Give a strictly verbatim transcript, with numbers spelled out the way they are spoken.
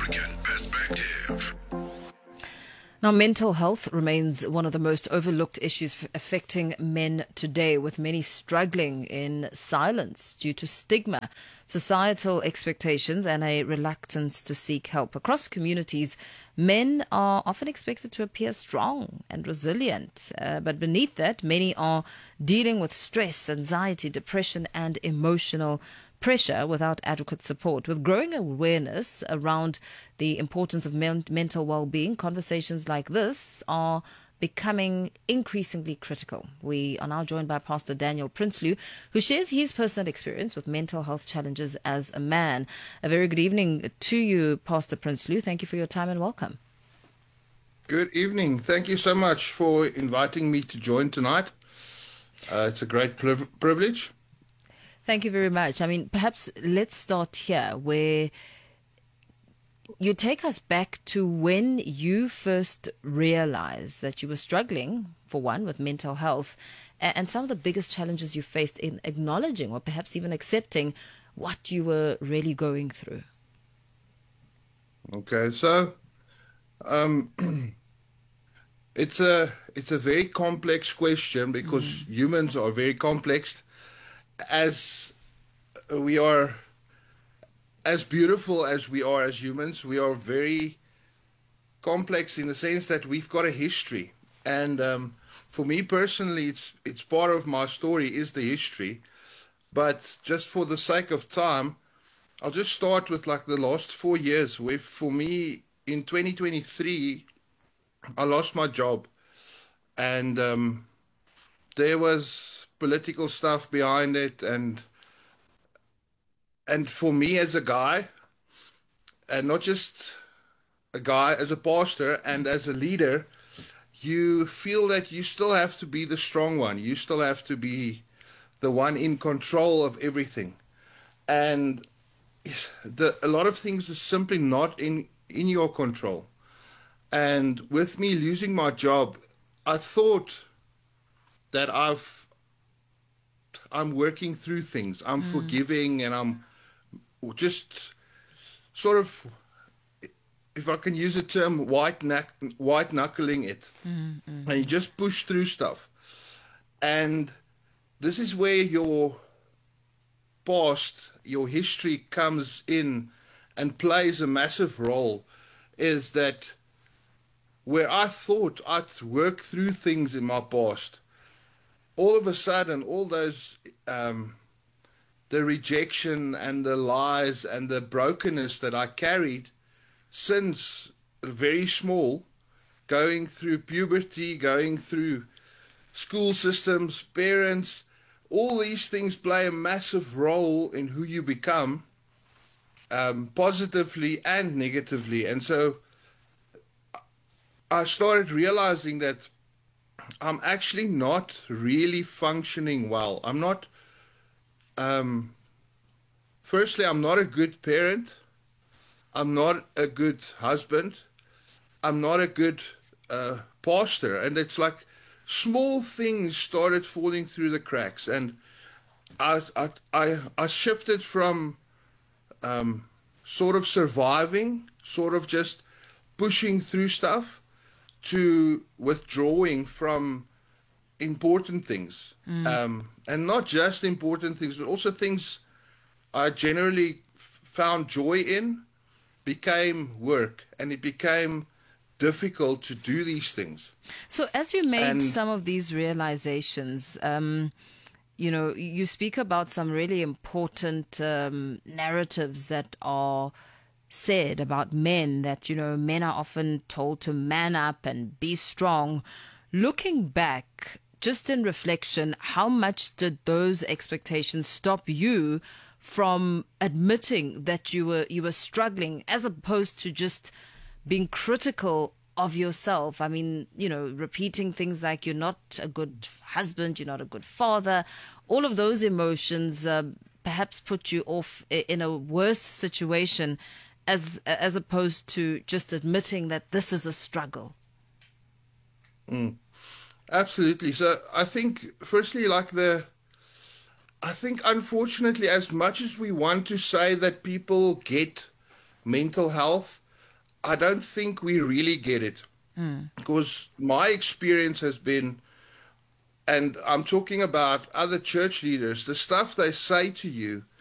African Perspective. Now, mental health remains one of the most overlooked issues f- affecting men today, with many struggling in silence due to stigma, societal expectations, and a reluctance to seek help. Across communities, men are often expected to appear strong and resilient, uh, but beneath that, many are dealing with stress, anxiety, depression, and emotional pressure without adequate support. With growing awareness around the importance of men- mental well-being, conversations like this are becoming increasingly critical. We are now joined by Pastor Daniel Prinsloo, who shares his personal experience with mental health challenges as a man. A very good evening to you, Pastor Prinsloo. Thank you for your time and welcome. Good evening. Thank you so much for inviting me to join tonight. Uh, it's a great priv- privilege. Thank you very much. I mean, perhaps let's start here, where you take us back to when you first realized that you were struggling, for one, with mental health, and some of the biggest challenges you faced in acknowledging or perhaps even accepting what you were really going through. Okay, so um, it's a it's a very complex question because mm. humans are very complex. As we are, as beautiful as we are as humans, we are very complex in the sense that we've got a history. And um, for me personally, it's it's part of my story is the history. But just for the sake of time, I'll just start with like the last four years. Where for me, in twenty twenty-three, I lost my job, and um, there was political stuff behind it, and and for me as a guy, and not just a guy, as a pastor and as a leader, you feel that you still have to be the strong one. You still have to be the one in control of everything, and the, a lot of things are simply not in in your control. And with me losing my job, I thought that I've I'm working through things. I'm mm. forgiving, and I'm just sort of, if I can use a term, white knuck- white knuckling it. Mm, mm, and you just push through stuff. And this is where your past, your history comes in and plays a massive role, is that where I thought I'd work through things in my past, all of a sudden, all those, um, the rejection and the lies and the brokenness that I carried since very small, going through puberty, going through school systems, parents, all these things play a massive role in who you become, um, positively and negatively. And so I started realizing that I'm actually not really functioning well. I'm not, um, firstly, I'm not a good parent. I'm not a good husband. I'm not a good uh, pastor. And it's like small things started falling through the cracks. And I, I, I, I shifted from um, sort of surviving, sort of just pushing through stuff, to withdrawing from important things. Mm. Um, and not just important things, but also things I generally f- found joy in, became work, and it became difficult to do these things. So as you made and, some of these realizations, um, you know, you speak about some really important um, narratives that are said about men, that, you know, men are often told to man up and be strong. Looking back, just in reflection, how much did those expectations stop you from admitting that you were you were struggling, as opposed to just being critical of yourself? I mean, you know, repeating things like you're not a good husband, you're not a good father. All of those emotions uh, perhaps put you off in a worse situation, as as opposed to just admitting that this is a struggle. Mm, absolutely. So I think, firstly, like the, I think unfortunately, as much as we want to say that people get mental health, I don't think we really get it. Mm. Because my experience has been, and I'm talking about other church leaders, the stuff they say to you